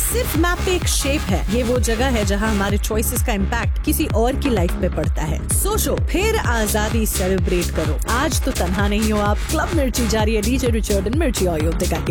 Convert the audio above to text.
सिर्फ मैप पे एक शेप है, ये वो जगह है जहाँ हमारे चॉइसेस का इम्पैक्ट किसी और की लाइफ पे पड़ता है। सोचो, फिर आजादी सेलिब्रेट करो। आज तो तन्हा नहीं हो आप। क्लब मिर्ची जारी है, डीजे रिचर्ड एंड मिर्ची ऑडियो